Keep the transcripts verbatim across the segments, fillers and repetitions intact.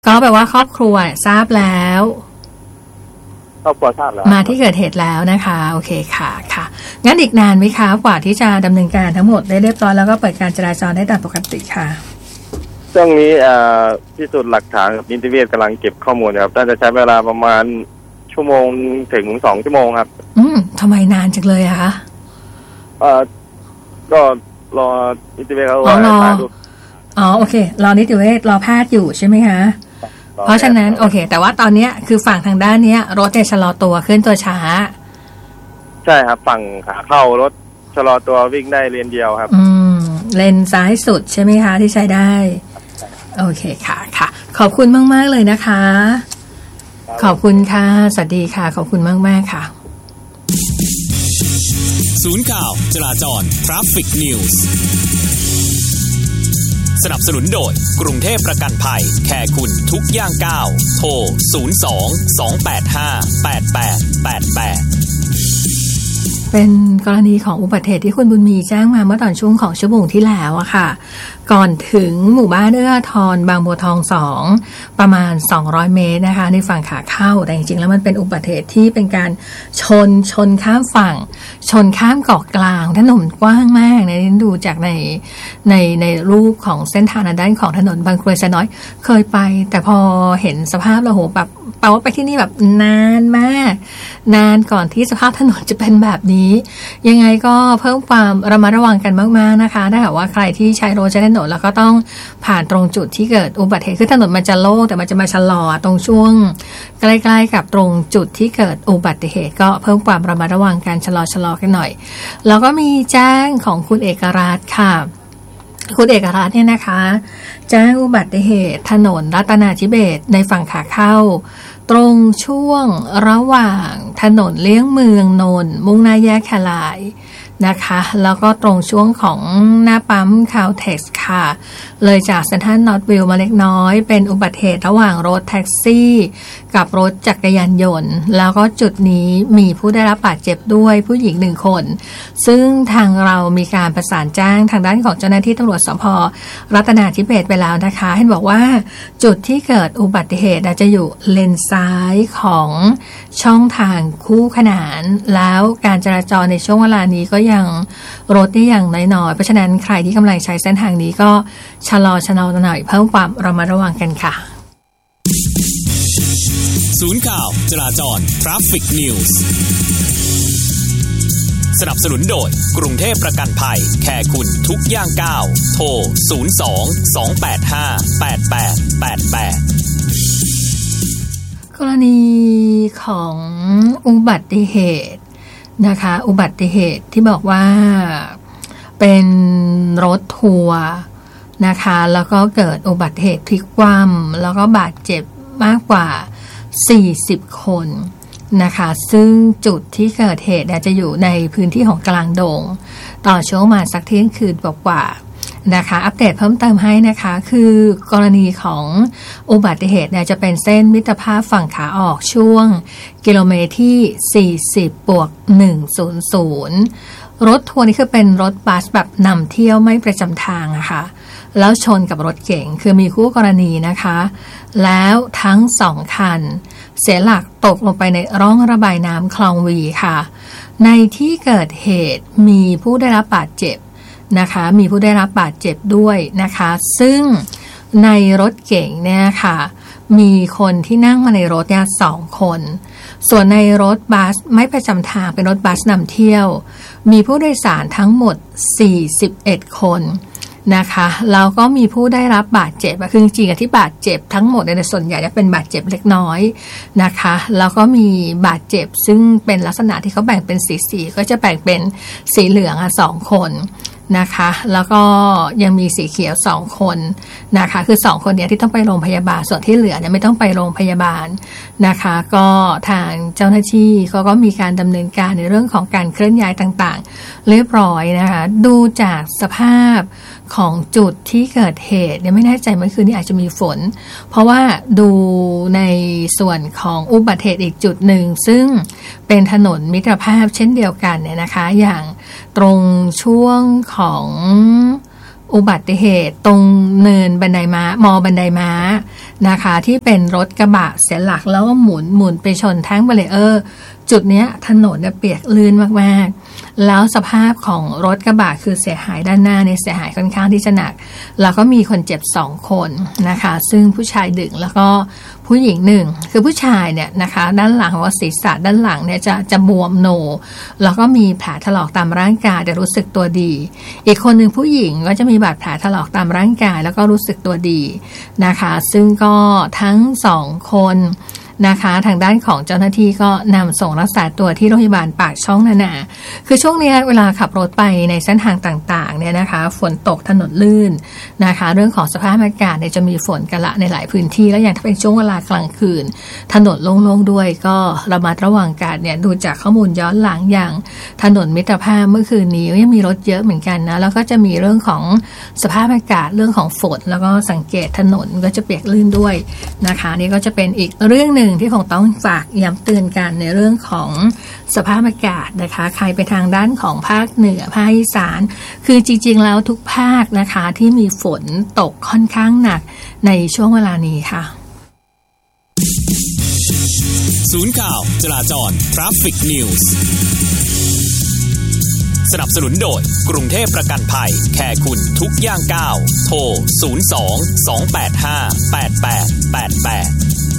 ก็แปลว่าครอบครัวทราบแล้วครอบครัวทราบแล้วมาที่เกิดเหตุแล้วนะคะโอเคค่ะค่ะงั้นอีกนานไหมคะกว่าที่จะดำเนินการทั้งหมดได้เรียบร้อยแล้วก็เปิดการจราจรได้ตามปกติค่ะช่วงนี้พิสูจน์หลักฐานกับนิติเวชกำลังเก็บข้อมูลครับน่าจะใช้เวลาประมาณชั่วโมงถึงสองชั่วโมงครับอืมทำไมนานจังเลยอะคะเอ่อก็รอนิติเวชเขารออ๋อโอเครอนิติเวชรอแพทย์อยู่ใช่ไหมคะเพราะฉะนั้นโอเคแต่ว่าตอนนี้คือฝั่งทางด้านนี้รถเนี่ยชะลอตัวขึ้นตัวช้าใช่ครับฝั่งขาเข้ารถชะลอตัววิ่งได้เลนเดียวครับอืมเลนซ้ายสุดใช่ไหมคะที่ใช้ได้โอเคค่ะค่ะขอบคุณมากๆเลยนะคะขอบคุณค่ะสวัสดีค่ะขอบคุณมากๆค่ะศูนย์ข่าวจราจร Traffic News สนับสนุนโดยกรุงเทพประกันภัยแค่คุณทุกย่างก้าวโทรศูนย์ สอง สอง แปด ห้า แปด แปด แปด แปดเป็นกรณีของอุบัติเหตุที่คุณบุญมีแจ้งมาเมื่อตอนช่วงของชั่วโมงที่แล้วอะค่ะก่อนถึงหมู่บ้านเอื้อทรบางบัวทองสองประมาณสองร้อยเมตรนะคะในฝั่งขาเข้าแต่จริงๆแล้วมันเป็นอุบัติเหตุที่เป็นการชนชนข้ามฝั่งชนข้ามเกาะกลางถนนกว้างมากนะดูจากในในในรูปของเส้นทางด้านของถนนบางกรวยไซน้อยเคยไปแต่พอเห็นสภาพแล้วโหแบบแปลว่าไปที่นี่แบบนานมากนานก่อนที่สภาพถนนจะเป็นแบบนี้ยังไงก็เพิ่มความระมัดระวังกันมากๆนะคะถ้าหากว่าใครที่ใช้รถใช้ถนนแล้วก็ต้องผ่านตรงจุดที่เกิดอุบัติเหตุคือถนนมันจะโล่งแต่มันจะมาชะลอตรงช่วงใกล้ๆกับตรงจุดที่เกิดอุบัติเหตุก็เพิ่มความระมัดระวังการชะลอชะลอกันหน่อยแล้วก็มีแจ้งของคุณเอกราชค่ะคุณเอกราชเนี่ยนะคะแจ้งอุบัติเหตุถนนรัตนาธิเบศรในฝั่งขาเข้าตรงช่วงระหว่างถนนเลี่ยงเมืองนนท์มุ่งหน้าแยกแคลายนะคะแล้วก็ตรงช่วงของหน้าปั๊มคาวเท็กซ์ค่ะเลยจากเซ็นทรัลนอร์ทวิลล์มาเล็กน้อยเป็นอุบัติเหตุระหว่างรถแท็กซี่กับรถจักรยานยนต์แล้วก็จุดนี้มีผู้ได้รับบาดเจ็บด้วยผู้หญิงหนึ่งคนซึ่งทางเรามีการประสานแจ้งทางด้านของเจ้าหน้าที่ตำรวจสภ.รัตนาธิเบศรไปแล้วนะคะเห็นบอกว่าจุดที่เกิดอุบัติเหตุจะอยู่เลนซ้ายของช่องทางคู่ขนานแล้วการจราจรในช่วงเวลานี้ก็ยังรถนี่อย่างน้อยๆเพราะฉะนั้นใครที่กำลังใช้เส้นทางนี้ก็ชะลอชะลอหน่อยเพิ่มความระมัดระวังกันค่ะศูนย์ข่าวจราจร Traffic News สนับสนุนโดยกรุงเทพประกันภัยแค่คุณทุกย่างก้าวโทรศูนย์ สอง สอง แปด ห้า แปด แปด แปด แปดกรณีของอุบัติเหตุนะคะอุบัติเหตุที่บอกว่าเป็นรถทัวร์นะคะแล้วก็เกิดอุบัติเหตุพลิกคว่ำแล้วก็บาดเจ็บมากกว่าสี่สิบคนนะคะซึ่งจุดที่เกิดเหตุจะอยู่ในพื้นที่ของกลางดงต่อช่วงมาสักเที่ยงคืนกว่านะคะอัปเดตเพิ่มเติมให้นะคะคือกรณีของอุบัติเหตุเนี่ยจะเป็นเส้นมิตรภาพฝั่งขาออกช่วงกิโลเมตรที่สี่สิบบวกหนึ่งร้อยรถทัวร์นี่คือเป็นรถบัสแบบนำเที่ยวไม่ประจำทางอะค่ะแล้วชนกับรถเก๋งคือมีคู่กรณีนะคะแล้วทั้งสองคันเสียหลักตกลงไปในร่องระบายน้ำคลองวีค่ะในที่เกิดเหตุมีผู้ได้รับบาดเจ็บนะคะมีผู้ได้รับบาดเจ็บด้วยนะคะซึ่งในรถเก๋งเนี่ยค่ะมีคนที่นั่งมาในรถเนี่ยสองคนส่วนในรถบัสไม่ประจำทางเป็นรถบัสนำเที่ยวมีผู้โดยสารทั้งหมดสี่สิบเอ็ดคนนะคะแล้วก็มีผู้ได้รับบาดเจ็บคือจริงๆที่บาดเจ็บทั้งหมดในส่วนใหญ่จะเป็นบาดเจ็บเล็กน้อยนะคะแล้วก็มีบาดเจ็บซึ่งเป็นลักษณะที่เขาแบ่งเป็นสีสีก็จะแบ่งเป็นสีเหลืองอ่ะสองคนนะคะแล้วก็ยังมีสีเขียวสองคนนะคะคือสองคนเนี้ยที่ต้องไปโรงพยาบาลส่วนที่เหลือเนี่ยไม่ต้องไปโรงพยาบาลนะคะก็ทางเจ้าหน้าที่เขาก็มีการดำเนินการในเรื่องของการเคลื่อนย้ายต่างๆเรียบร้อยนะคะดูจากสภาพของจุดที่เกิดเหตุเนี่ยไม่แน่ใจเมื่อคืนนี้อาจจะมีฝนเพราะว่าดูในส่วนของอุบัติเหตุอีกจุดหนึ่งซึ่งเป็นถนนมิตรภาพเช่นเดียวกันเนี่ยนะคะอย่างตรงช่วงของอุบัติเหตุตรงเนินบันไดม้ามอบันไดม้านะคะที่เป็นรถกระบะเสียหลักแล้วก็หมุนหมุนไปชนแท่งแบรีเออร์จุดเนี้ยถนนเนี่ยเปียกลื่นมากๆแล้วสภาพของรถกระบะคือเสียหายด้านหน้าเนี่ยเสียหายค่อนข้างที่จะหนักแล้วก็มีคนเจ็บสองคนนะคะซึ่งผู้ชายดึงแล้วก็ผู้หญิงหนึ่งคือผู้ชายเนี่ยนะคะด้านหลังว่าศีรษะด้านหลังเนี่ยจะจะบวมโหนแล้วก็มีแผลถลอกตามร่างกายแต่รู้สึกตัวดีอีกคนหนึ่งผู้หญิงก็จะมีบาดแผลถลอกตามร่างกายแล้วก็รู้สึกตัวดีนะคะซึ่งก็ทั้งสองคนนะคะทางด้านของเจ้าหน้าที่ก็นำส่งรักษาตัวที่โรงพยาบาลปากช่องนานาคือช่วงนี้เวลาขับรถไปในเส้นทางต่างๆเนี่ยนะคะฝนตกถนนลื่นนะคะเรื่องของสภาพอากาศเนี่ยจะมีฝนกันละในหลายพื้นที่แล้วอย่างถ้าเป็นช่วงเวลากลางคืนถนนโล่งๆด้วยก็ระมัดระวังกันเนี่ยดูจากข้อมูลย้อนหลังอย่างถนนมิตรภาพเมื่อคืนนี้ยังมีรถเยอะเหมือนกันนะแล้วก็จะมีเรื่องของสภาพอากาศเรื่องของฝนแล้วก็สังเกตถนนก็จะเปียกลื่นด้วยนะคะนี่ก็จะเป็นอีกเรื่องหนึ่งที่คงต้องฝากย้ำเตือนกันในเรื่องของสภาพอากาศนะคะใครไปทางด้านของภาคเหนือภาคอีสานคือจริงๆแล้วทุกภาคนะคะที่มีฝนตกค่อนข้างหนักในช่วงเวลานี้ค่ะศูนย์ข่าวจราจร Traffic News สนับสนุนโดยกรุงเทพประกันภัยแค่คุณทุกย่างก้าวโทรศูนย์ สอง สอง แปด ห้า แปด แปด แปด แปด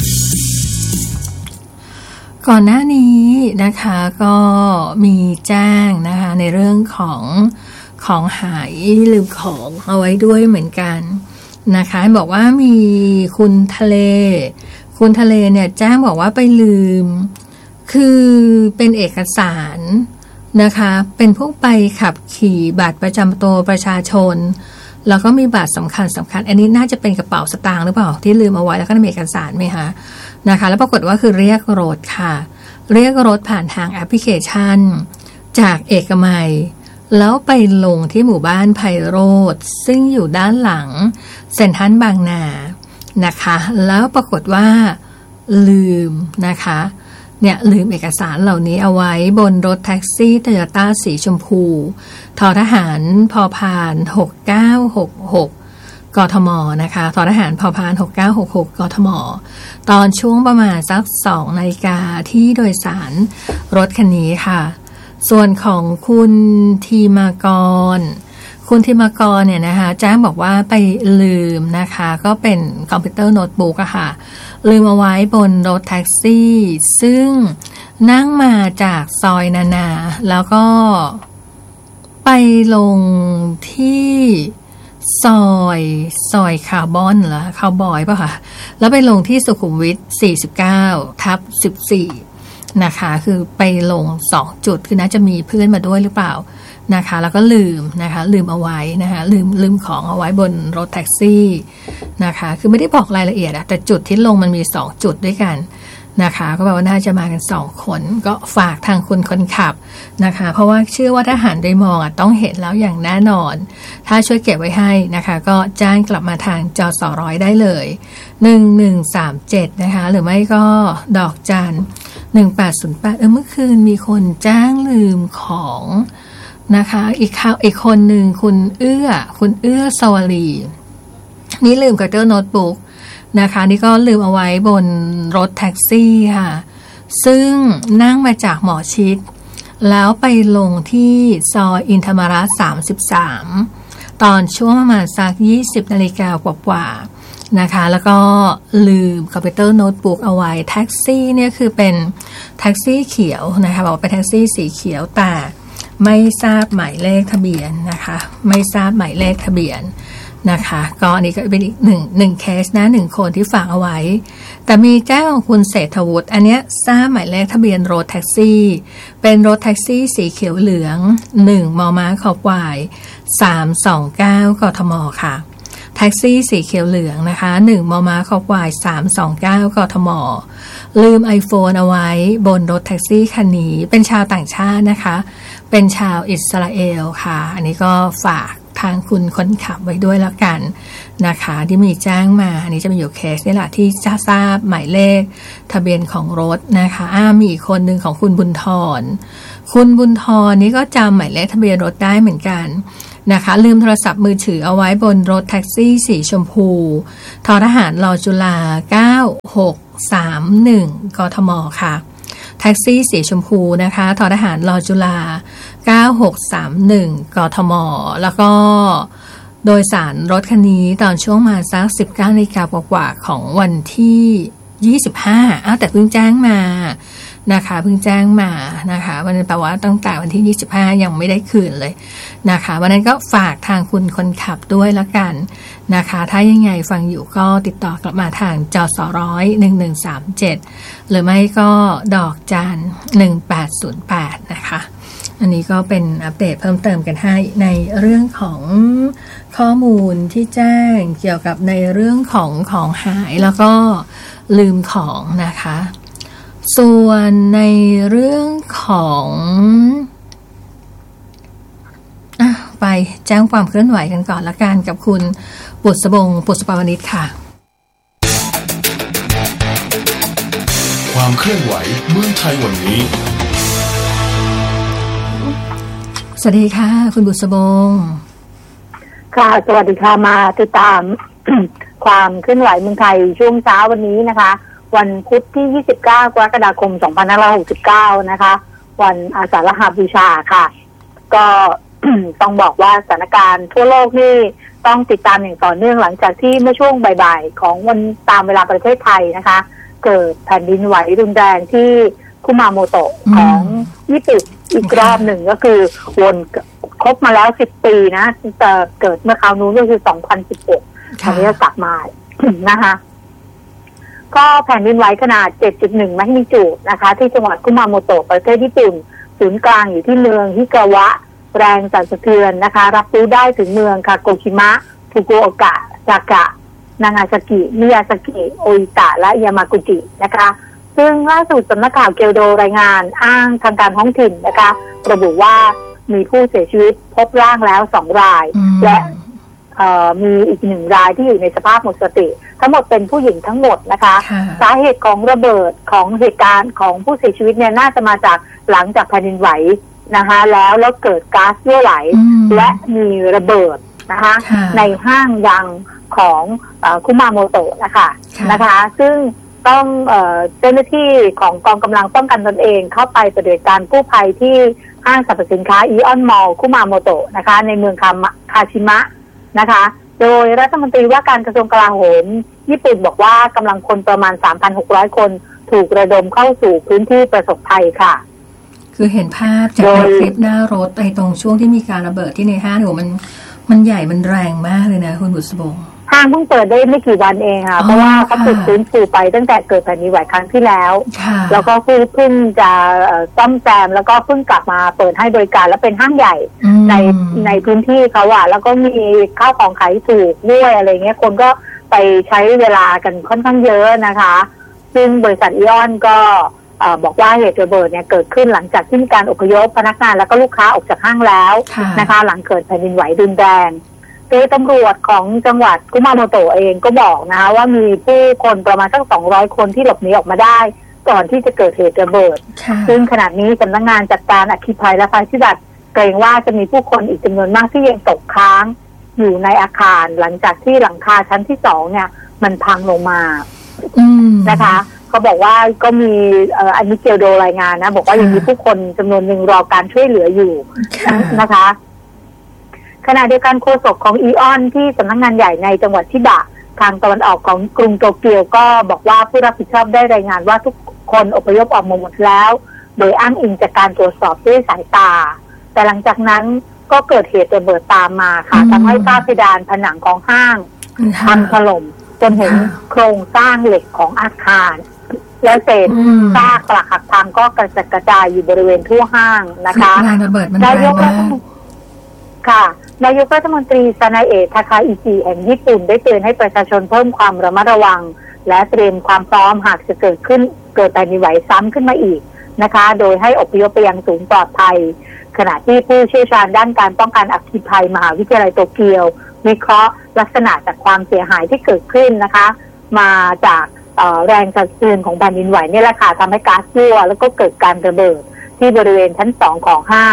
ก่อนหน้านี้นะคะก็มีแจ้งนะคะในเรื่องของของหายลืมของเอาไว้ด้วยเหมือนกันนะคะบอกว่ามีคุณทะเลคุณทะเลเนี่ยแจ้งบอกว่าไปลืมคือเป็นเอกสารนะคะเป็นพวกใบขับขี่บัตรประจำตัวประชาชนแล้วก็มีบัตรสำคัญสำคัญอันนี้น่าจะเป็นกระเป๋าสตางค์หรือเปล่าที่ลืมเอาไว้แล้วก็มีเอกสารไหมคะนะคะแล้วปรากฏว่าคือเรียกรถค่ะเรียกรถผ่านทางแอปพลิเคชันจากเอกมัยแล้วไปลงที่หมู่บ้านไพโรจน์ซึ่งอยู่ด้านหลังเซ็นทรัลบางนานะคะแล้วปรากฏว่าลืมนะคะเนี่ยลืมเอกสารเหล่านี้เอาไว้บนรถแท็กซี่โตโยต้าสีชมพูททหารพอพานหกเก้าหกหกกทมนะคะททหารพอพานหกเก้าหกหกกทมตอนช่วงประมาณสักสองนาฬิกาที่โดยสารรถคันนี้ค่ะส่วนของคุณทีมากรคุณทีมากรเนี่ยนะคะแจ้งบอกว่าไปลืมนะคะก็เป็นคอมพิวเตอร์โน้ตบุ๊กอะค่ะลืมเอาไว้บนรถแท็กซี่ซึ่งนั่งมาจากซอยนานาแล้วก็ไปลงที่ซอยซอยคาร์บอนเหรอคาวบอยป่ะคะแล้วไปลงที่สุขุมวิทสี่สิบเก้าทับสิบสี่นะคะคือไปลงสองจุดคือน่าจะมีเพื่อนมาด้วยหรือเปล่านะคะแล้วก็ลืมนะคะลืมเอาไว้นะคะลืมลืมของเอาไว้บนรถแท็กซี่นะคะคือไม่ได้บอกรายละเอียดอะแต่จุดที่ลงมันมีสองจุดด้วยกันนะคะก็แปลว่าน่าจะมากันสองคนก็ฝากทางคุณคนขับนะคะเพราะว่าเชื่อว่าถ้าหันไปมองอะต้องเห็นแล้วอย่างแน่นอนถ้าช่วยเก็บไว้ให้นะคะก็จ้างกลับมาทางจสร้อยได้เลยหนึ่งหนึ่งสามเจ็ดนะคะหรือไม่ก็ดอกจันหนึ่งแปดศูนย์แปดเออเมื่อคืนมีคนจ้างลืมของนะคะอีกค่ะอีกคนหนึ่งคุณเอื้อคุณเอื้อสวรีนี่ลืมคอมพิวเตอร์โน้ตบุ๊กนะคะนี่ก็ลืมเอาไว้บนรถแท็กซี่ค่ะซึ่งนั่งมาจากหมอชิดแล้วไปลงที่ซอยอินธรรมระสามสิบสามตอนช่วงประมาณสักยี่สิบนาฬิกากว่าๆนะคะแล้วก็ลืมคอมพิวเตอร์โน้ตบุ๊กเอาไว้แท็กซี่เนี่ยคือเป็นแท็กซี่เขียวนะคะบอกว่าเป็นแท็กซี่สีเขียวแต่ไม่ทราบหมายเลขทะเบียนนะคะไม่ทราบหมายเลขทะเบียนนะคะก็อันนี้ก็เป็นอีกหนึ่งหนึ่งเคสนะหนึ่งคนที่ฝากเอาไว้แต่มีแจ้งของคุณเศรษฐวุฒิอันเนี้ยทราบหมายเลขทะเบียนรถแท็กซี่เป็นรถแท็กซี่สีเขียวเหลืองหนึ่งมมขควายสามสองเก้ากทมค่ะแท็กซี่สีเขียวเหลืองนะคะหนึ่งมมขควายสามสองเก้ากทมลืม iPhone เอาไว้บนรถแท็กซี่คันนี้เป็นชาวต่างชาตินะคะเป็นชาวอิสราเอลค่ะอันนี้ก็ฝากทางคุณคนขับไว้ด้วยแล้วกันนะคะที่มีแจ้งมาอันนี้จะมีอยู่เคสนี่แหละที่จะทราบหมายเลขทะเบียนของรถนะคะอ้ามีอีกคนหนึ่งของคุณบุญธรคุณบุญธรนี่ก็จำหมายเลขทะเบียนรถได้เหมือนกันนะคะลืมโทรศัพท์มือถือเอาไว้บนรถแท็กซี่สีชมพูททหารรอจุฬาเก้าหกสามหนึ่งกทมค่ะแท็กซี่สีชมพูนะคะททหารรอจุฬาเก้าหกสามหนึ่งกทมแล้วก็โดยสารรถคันนี้ตอนช่วงมาสักสิบเก้านาฬิกากว่าๆของวันที่ยี่สิบห้าอ้าวแต่เพิ่งแจ้งมานะคะเพิ่งแจ้งมานะคะวันนั้นแปลว่าตั้งแต่วันที่ยี่สิบห้ายังไม่ได้คืนเลยนะคะวันนั้นก็ฝากทางคุณคนขับด้วยละกันนะคะถ้ายังไงฟังอยู่ก็ติดต่อกลับมาทางจสร้อยหนึ่งหนึ่งสามเจ็ดหรือไม่ก็ดอกจันหนึ่งแปดศูนย์แปดนะคะอันนี้ก็เป็นอัปเดตเพิ่มเติมกันให้ในเรื่องของข้อมูลที่แจ้งเกี่ยวกับในเรื่องของของหายแล้วก็ลืมของนะคะส่วนในเรื่องของอ่ะไปแจ้งความเคลื่อนไหวกันก่อนละกันกับคุณบุษบงบุษปาวนิชค่ะความเคลื่อนไหวเมืองไทยวันนี้สวัสดีค่ะคุณบุษบงค่ะสวัสดีค่ะมาติดตาม ความเคลื่อนไหวเมืองไทยช่วงเช้าวันนี้นะคะวันพุธที่ยี่สิบเก้ากรกฎาคมสองพันห้าร้อยหกสิบเก้านะคะวันอาสาฬหบูชาค่ะก็ ต้องบอกว่าสถานการณ์ทั่วโลกนี่ต้องติดตามอย่างต่อเนื่องหลังจากที่เมื่อช่วงบ่ายๆของวันตามเวลาประเทศไทยนะคะเกิดแผ่นดินไหวรุนแรงที่คุมาโมโตะของญี่ปุ่นอีกรอบหนึ่งก็คือวนครบมาแล้วสิบปีนะแต่เกิดเมื่อคราวนู้นก็คือสองพันสิบหกตอนนี้กลับมานะคะก็แผ่นดินไหวขนาด เจ็ดจุดหนึ่ง แมกนิจูดนะคะที่จังหวัดคุมาโมโตะประเทศญี่ปุ่นศูนย์กลางอยู่ที่เมืองฮิกาวะแรงสั่นสะเทือนนะคะรับรู้ได้ถึงเมืองคาโกชิมะฟุกุโอกะซากะนางาซากิมิยาซากิโออิตะและยามากุจินะคะซึ่งล่าสุดสำนักข่าวเกียวโดรายงานอ้างทางการท้องถิ่นนะคะระบุว่ามีผู้เสียชีวิตพบร่างแล้วสองรายและมีอีกหนึ่งรายที่อยู่ในสภาพหมดสติทั้งหมดเป็นผู้หญิงทั้งหมดนะคะสาเหตุของระเบิดของเหตุการณ์ของผู้เสียชีวิตเนี่ยน่าจะมาจากหลังจากแผ่นดินไหวนะคะแล้วแล้วเกิดก๊าซรั่วไหลและมีระเบิดนะคะในห้างยังของคุมาโมโตะนะคะนะคะซึ่งต้องเจ้าหน้าที่ของกองกำลังป้องกันตนเองเข้าไปปฏิบัติการกู้ภัยที่ห้างสรรพสินค้าอีออนมอลล์คุมาโมโตะนะคะในเมืองคาชิมะนะคะโดยรัฐมนตรีว่าการกระทรวงกลาโหมญี่ปุ่นบอกว่ากำลังคนประมาณ สามพันหกร้อย คนถูกระดมเข้าสู่พื้นที่ประสบภัยค่ะคือเห็นภาพจากในคลิปหน้ารถไอ้ตรงช่วงที่มีการระเบิดที่ในห้างโหมันมันใหญ่มันแรงมากเลยนะคุณบุษบงห้างเพิ่งเปิดได้ไม่กี่วันเองค่ะเพราะว่าเขาปิดฟื้นฟูไปตั้งแต่เกิดแผ่นดินไหวครั้งที่แล้วแล้วก็เพิ่งจะซ่อมแซมแล้วก็เพิ่งกลับมาเปิดให้บริการแล้วเป็นห้างใหญ่ในในพื้นที่เขาอะแล้วก็มีข้าวของขายถูกด้วยอะไรเงี้ยคนก็ไปใช้เวลากันค่อนข้างเยอะนะคะซึ่งบริษัทอีออนก็บอกว่าเหตุระเบิดเนี่ยเกิดขึ้นหลังจากที่มีการอพยพพนักงานแล้วก็ลูกค้าออกจากห้างแล้วนะคะหลังเกิดแผ่นดินไหวรุนแรงโดยตำรวจของจังหวัดคุมาโมโตะเองก็บอกนะคะว่ามีผู้คนประมาณสักสองร้อยคนที่หลบหนีออกมาได้ก่อนที่จะเกิดเหตุระเบิดซึ่งขณะนี้สำนักงานจัดการอัคคีภัยและภัยพิบัติเกรงว่าจะมีผู้คนอีกจำนวนมากที่ยังตกค้างอยู่ในอาคารหลังจากที่หลังคาชั้นที่สองเนี่ยมันพังลงมานะคะเขาบอกว่าก็มีอันนี้เกียวโดรายงานนะบอกว่ายังมีผู้คนจำนวนหนึ่งรอการช่วยเหลืออยู่นะคะขณะเดียวกันโฆษกของอีออนที่สำนักงานใหญ่ในจังหวัดชิบะทางตะวันออกของกรุงโตเกียวก็บอกว่าผู้รับผิดชอบได้รายงานว่าทุกคนอพยพออกมาหมดแล้วโดยอ้างอิงจากการตรวจสอบด้วยสายตาแต่หลังจากนั้นก็เกิดเหตุระเบิดตามมาค่ะทำให้ฝ้าเพดานผนังของห้างพังถล่มจนเห็นโครงสร้างเหล็กของอาคารและเศษซากปรักหักพังก็กระจัดกระจายอยู่บริเวณทั่วห้างนะคะนายกค่ะนายกรัฐมนตรีซานาเอะทาคาอิจิแห่งญี่ปุ่นได้เตือนให้ประชาชนเพิ่มความระมัดระวังและเตรียมความพร้อมหากจะเกิดขึ้นเกิดแผ่นดินไหวซ้ำขึ้นมาอีกนะคะโดยให้อพยพไปยังศูนย์ปลอดภัยขณะที่ผู้เชี่ยวชาญด้านการป้องกันอัคคีภัยมหาวิทยาลัยโตเกียววิเคราะห์ลักษณะจากความเสียหายที่เกิดขึ้นนะคะมาจากแรงสั่นสะเทือนของแผ่นดินไหวนี่แหละค่ะทำให้ก๊าซรั่วแล้วก็เกิดการระเบิดที่บริเวณชั้นสองของห้าง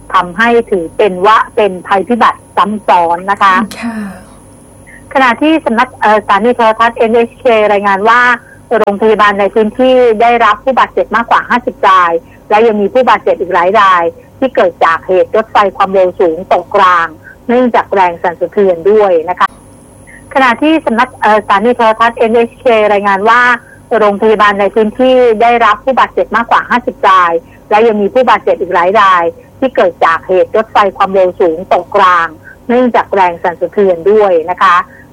ทำให้ถือเป็นว่าเป็นภัยพิบัติซ้ำซ้อนนะคะขณะที่สำนักสถานีโทรทัศน์ เอ็น เอช เค รายงานว่าโรงพยาบาลในพื้นที่ได้รับผู้บาดเจ็บมากกว่าห้าสิบรายและยังมีผู้บาดเจ็บอีกหลายรายที่เกิดจากเหตุรถไฟความเร็วสูงตกรางเนื่องจากแรงสั่นสะเทือนด้วยนะคะขณะที่สำนักสถานีโทรทัศน์ เอ็น เอช เค รายงานว่าโรงพยาบาลในพื้นที่ได้รับผู้บาดเจ็บมากกว่าห้าสิบรายและยังมีผู้บาดเจ็บอีกหลายรายที่เกิดจากเหตุรถไฟความเร็วสูงตกรางเนื่องจากแรงสั่นสะเทือนด้วยนะคะ